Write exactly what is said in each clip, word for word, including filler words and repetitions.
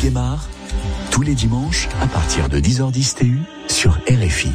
démarre tous les dimanches à partir de dix heures dix T U sur R F I.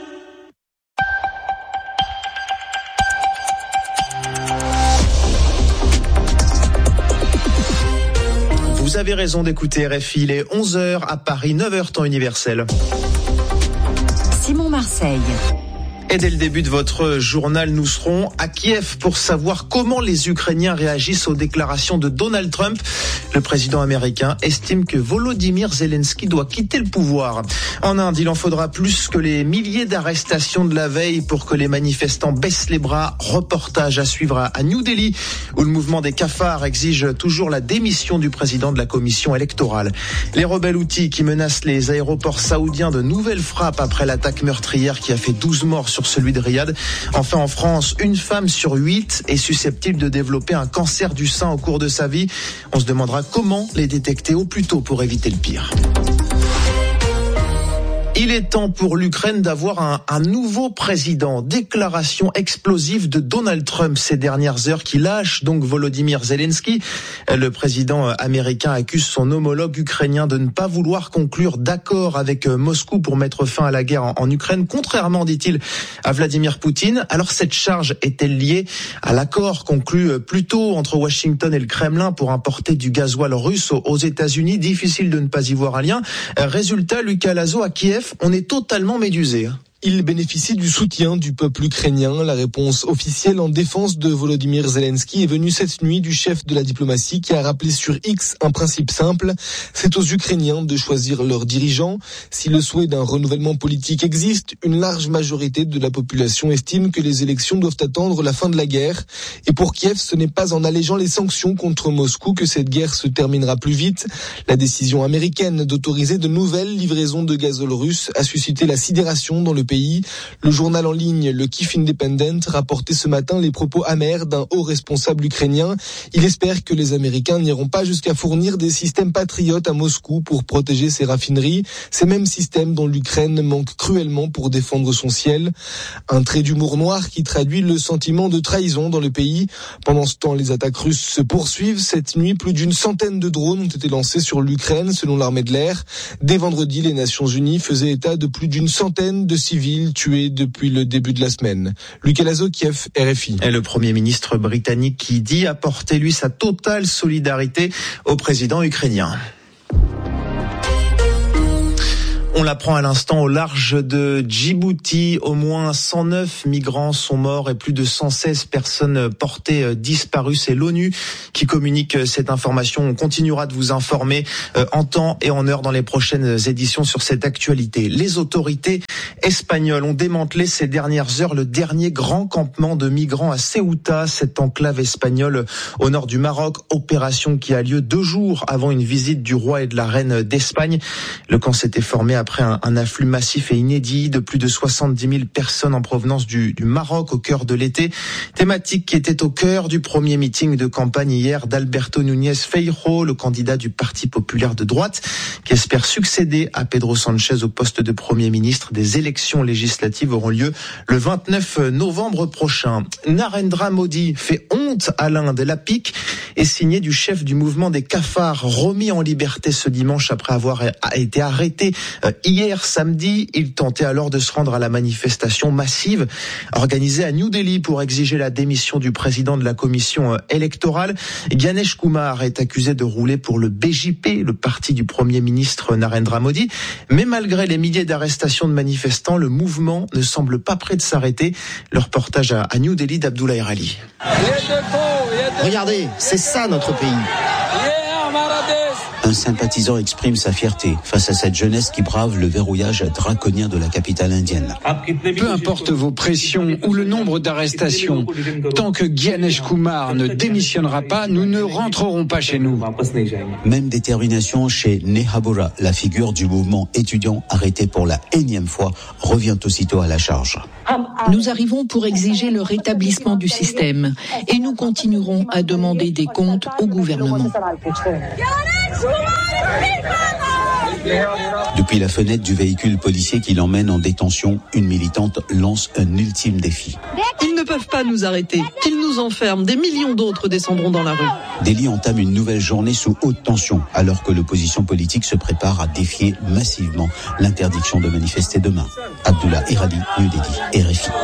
Vous avez raison d'écouter R F I, il est onze heures à Paris, neuf heures temps universel. Simon Marseille. Et dès le début de votre journal, nous serons à Kiev pour savoir comment les Ukrainiens réagissent aux déclarations de Donald Trump. Le président américain estime que Volodymyr Zelensky doit quitter le pouvoir. En Inde, il en faudra plus que les milliers d'arrestations de la veille pour que les manifestants baissent les bras. Reportage à suivre à New Delhi, où le mouvement des cafards exige toujours la démission du président de la commission électorale. Les rebelles houthis qui menacent les aéroports saoudiens de nouvelles frappes après l'attaque meurtrière qui a fait douze morts sur celui de Riyad. Enfin, en France, une femme sur huit est susceptible de développer un cancer du sein au cours de sa vie. On se demandera comment les détecter au plus tôt pour éviter le pire. Il est temps pour l'Ukraine d'avoir un, un nouveau président. Déclaration explosive de Donald Trump ces dernières heures qui lâche donc Volodymyr Zelensky. Le président américain accuse son homologue ukrainien de ne pas vouloir conclure d'accord avec Moscou pour mettre fin à la guerre en, en Ukraine, contrairement, dit-il, à Vladimir Poutine. Alors cette charge est-elle liée à l'accord conclu plus tôt entre Washington et le Kremlin pour importer du gasoil russe aux États-Unis? Difficile de ne pas y voir un lien. Résultat, Lucas Lazo à Kiev, on est totalement médusé. Il bénéficie du soutien du peuple ukrainien. La réponse officielle en défense de Volodymyr Zelensky est venue cette nuit du chef de la diplomatie qui a rappelé sur X un principe simple. C'est aux Ukrainiens de choisir leurs dirigeants. Si le souhait d'un renouvellement politique existe, une large majorité de la population estime que les élections doivent attendre la fin de la guerre. Et pour Kiev, ce n'est pas en allégeant les sanctions contre Moscou que cette guerre se terminera plus vite. La décision américaine d'autoriser de nouvelles livraisons de gazole russe a suscité la sidération dans le pays. Le journal en ligne, le Kyiv Independent, rapportait ce matin les propos amers d'un haut responsable ukrainien. Il espère que les Américains n'iront pas jusqu'à fournir des systèmes patriotes à Moscou pour protéger ses raffineries, ces mêmes systèmes dont l'Ukraine manque cruellement pour défendre son ciel. Un trait d'humour noir qui traduit le sentiment de trahison dans le pays. Pendant ce temps, les attaques russes se poursuivent. Cette nuit, plus d'une centaine de drones ont été lancés sur l'Ukraine, selon l'armée de l'air. Dès vendredi, les Nations Unies faisaient état de plus d'une centaine de civils tués depuis le début de la semaine. Lucas Lazo, Kiev, R F I. Et le Premier ministre britannique qui dit apporter lui sa totale solidarité au président ukrainien. On l'apprend à l'instant au large de Djibouti. Au moins cent neuf migrants sont morts et plus de cent seize personnes portées disparues. C'est l'ONU qui communique cette information. On continuera de vous informer en temps et en heure dans les prochaines éditions sur cette actualité. Les autorités espagnoles ont démantelé ces dernières heures le dernier grand campement de migrants à Ceuta, cette enclave espagnole au nord du Maroc. Opération qui a lieu deux jours avant une visite du roi et de la reine d'Espagne. Le camp s'était formé à après un, un afflux massif et inédit de plus de soixante-dix mille personnes en provenance du, du Maroc au cœur de l'été. Thématique qui était au cœur du premier meeting de campagne hier d'Alberto Núñez Feijóo, le candidat du Parti populaire de droite, qui espère succéder à Pedro Sánchez au poste de Premier ministre. Des élections législatives auront lieu le vingt-neuf novembre prochain. Narendra Modi fait honte à l'Inde. La pique est signée du chef du mouvement des cafards, remis en liberté ce dimanche après avoir été arrêté hier samedi. Il tentait alors de se rendre à la manifestation massive organisée à New Delhi pour exiger la démission du président de la commission électorale. Ganesh Kumar est accusé de rouler pour le B J P, le parti du Premier ministre Narendra Modi. Mais malgré les milliers d'arrestations de manifestants, le mouvement ne semble pas prêt de s'arrêter. Le reportage à New Delhi d'Abdoulaye Ali. Regardez, c'est ça notre pays. Un sympathisant exprime sa fierté face à cette jeunesse qui brave le verrouillage draconien de la capitale indienne. Peu importe vos pressions ou le nombre d'arrestations, tant que Ganesh Kumar ne démissionnera pas, nous ne rentrerons pas chez nous. Même détermination chez Nehabura, la figure du mouvement étudiant arrêté pour la énième fois, revient aussitôt à la charge. Nous arrivons pour exiger le rétablissement du système et nous continuerons à demander des comptes au gouvernement. Depuis Depuis la fenêtre du véhicule policier qui l'emmène en détention, une militante lance un ultime défi. Ils ne peuvent pas nous arrêter. Qu'ils nous enferment. Des millions d'autres descendront dans la rue. Delhi entame une nouvelle journée sous haute tension, alors que l'opposition politique se prépare à défier massivement l'interdiction de manifester demain. Abdullah Iradi, New Delhi, R F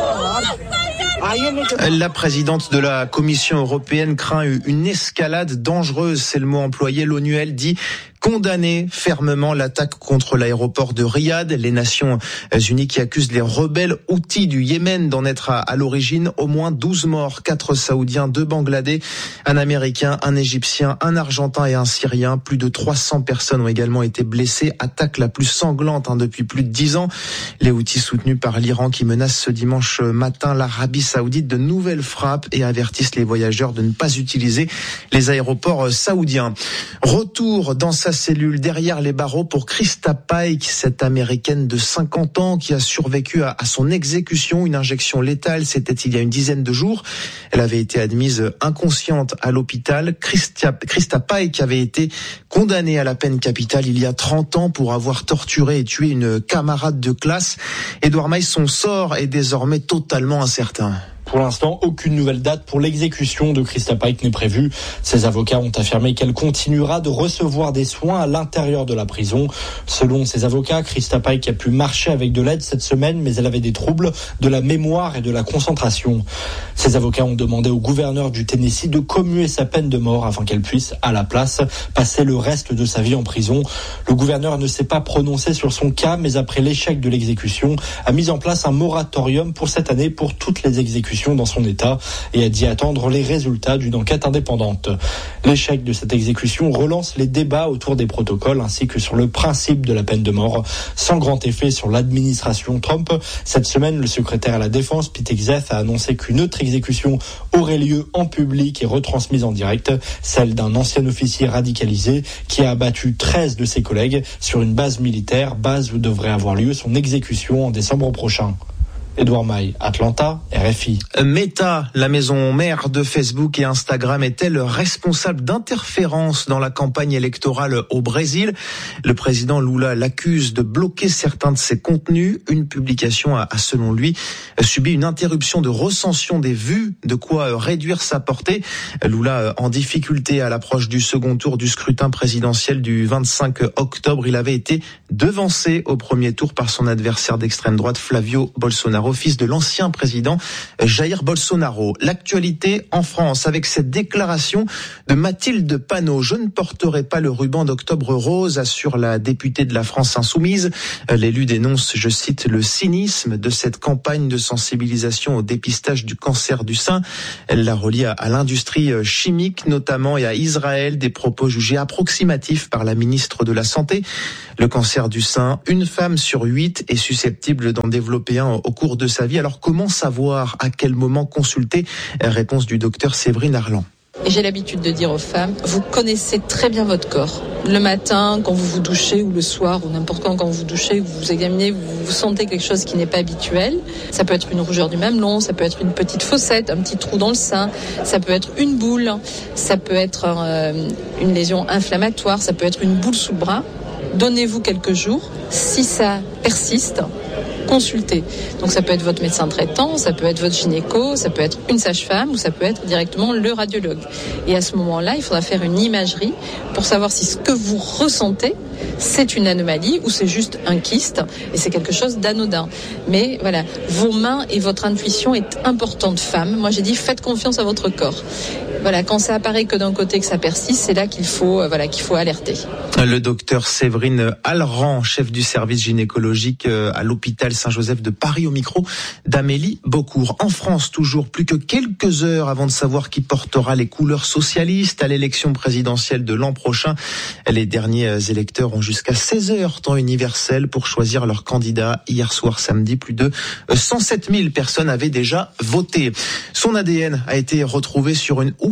I. La présidente de la Commission européenne craint une escalade dangereuse, c'est le mot employé. L'ONU, elle, dit condamner fermement l'attaque contre l'aéroport de Riyad. Les Nations Unies qui accusent les rebelles houthis du Yémen d'en être à, à l'origine. Au moins douze morts, quatre Saoudiens, deux Bangladais, un Américain, un Égyptien, un Argentin et un Syrien. Plus de trois cents personnes ont également été blessées. Attaque la plus sanglante hein, depuis plus de dix ans. Les Houthis soutenus par l'Iran qui menacent ce dimanche matin l'Arabie Saoudite de nouvelles frappes et avertissent les voyageurs de ne pas utiliser les aéroports saoudiens. Retour dans sa cellule derrière les barreaux pour Christa Pike, cette américaine de cinquante ans qui a survécu à, à son exécution, une injection létale, c'était il y a une dizaine de jours. Elle avait été admise inconsciente à l'hôpital. Christa, Christa Pike avait été condamnée à la peine capitale il y a trente ans pour avoir torturé et tué une camarade de classe. Édouard Maille, son sort est désormais totalement incertain. Pour l'instant, aucune nouvelle date pour l'exécution de Christa Pike n'est prévue. Ses avocats ont affirmé qu'elle continuera de recevoir des soins à l'intérieur de la prison. Selon ses avocats, Christa Pike a pu marcher avec de l'aide cette semaine, mais elle avait des troubles de la mémoire et de la concentration. Ses avocats ont demandé au gouverneur du Tennessee de commuer sa peine de mort afin qu'elle puisse, à la place, passer le reste de sa vie en prison. Le gouverneur ne s'est pas prononcé sur son cas, mais après l'échec de l'exécution, a mis en place un moratorium pour cette année pour toutes les exécutions dans son État et a dit attendre les résultats d'une enquête indépendante. L'échec de cette exécution relance les débats autour des protocoles ainsi que sur le principe de la peine de mort, sans grand effet sur l'administration Trump. Cette semaine, le secrétaire à la Défense, Pete Hegseth, a annoncé qu'une autre exécution aurait lieu en public et retransmise en direct, celle d'un ancien officier radicalisé qui a abattu treize de ses collègues sur une base militaire, base où devrait avoir lieu son exécution en décembre prochain. Édouard Maille, Atlanta, R F I. Meta, la maison mère de Facebook et Instagram, est-elle responsable d'interférences dans la campagne électorale au Brésil? Le président Lula l'accuse de bloquer certains de ses contenus. Une publication a, selon lui, subi une interruption de recension des vues, de quoi réduire sa portée. Lula en difficulté à l'approche du second tour du scrutin présidentiel du vingt-cinq octobre. Il avait été devancé au premier tour par son adversaire d'extrême droite, Flavio Bolsonaro, fils de l'ancien président Jair Bolsonaro. L'actualité en France avec cette déclaration de Mathilde Panot. Je ne porterai pas le ruban d'octobre rose, assure la députée de la France Insoumise. L'élu dénonce, je cite, le cynisme de cette campagne de sensibilisation au dépistage du cancer du sein. Elle la relie à, à l'industrie chimique notamment et à Israël, des propos jugés approximatifs par la ministre de la Santé. Le cancer du sein, une femme sur huit est susceptible d'en développer un au cours de sa vie. Alors comment savoir à quel moment consulter? Réponse du docteur Séverine Arlan. Et j'ai l'habitude de dire aux femmes, vous connaissez très bien votre corps. Le matin, quand vous vous douchez, ou le soir, ou n'importe quand, quand vous vous douchez, vous vous examinez, vous, vous sentez quelque chose qui n'est pas habituel. Ça peut être une rougeur du mamelon, ça peut être une petite fossette, un petit trou dans le sein, ça peut être une boule, ça peut être euh, une lésion inflammatoire, ça peut être une boule sous le bras. Donnez-vous quelques jours. Si ça persiste, consultez. Donc ça peut être votre médecin traitant, ça peut être votre gynéco, ça peut être une sage-femme ou ça peut être directement le radiologue. Et à ce moment-là, il faudra faire une imagerie pour savoir si ce que vous ressentez, c'est une anomalie ou c'est juste un kyste et c'est quelque chose d'anodin. Mais voilà, vos mains et votre intuition est importante, femme. Moi j'ai dit faites confiance à votre corps. Voilà, quand ça apparaît que d'un côté que ça persiste, c'est là qu'il faut, euh, voilà, qu'il faut alerter. Le docteur Séverine Alran, chef du service gynécologique à l'hôpital Saint-Joseph de Paris, au micro d'Amélie Beaucourt. En France, toujours plus que quelques heures avant de savoir qui portera les couleurs socialistes à l'élection présidentielle de l'an prochain. Les derniers électeurs ont jusqu'à seize heures, temps universel, pour choisir leur candidat. Hier soir, samedi, plus de cent sept mille personnes avaient déjà voté. Son A D N a été retrouvé sur une housse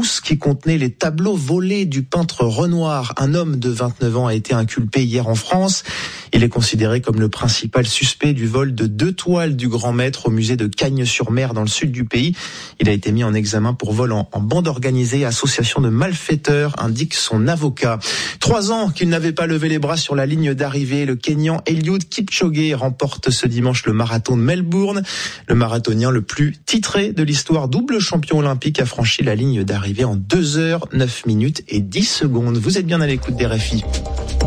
trousse qui contenait les tableaux volés du peintre Renoir. Un homme de vingt-neuf ans a été inculpé hier en France. Il est considéré comme le principal suspect du vol de deux toiles du grand maître au musée de Cagnes-sur-Mer dans le sud du pays. Il a été mis en examen pour vol en, en bande organisée, association de malfaiteurs, indique son avocat. Trois ans qu'il n'avait pas levé les bras sur la ligne d'arrivée, le Kenyan Eliud Kipchoge remporte ce dimanche le marathon de Melbourne. Le marathonien le plus titré de l'histoire, double champion olympique, a franchi la ligne d'arrivée en deux heures, neuf minutes et dix secondes. Vous êtes bien à l'écoute des R F I.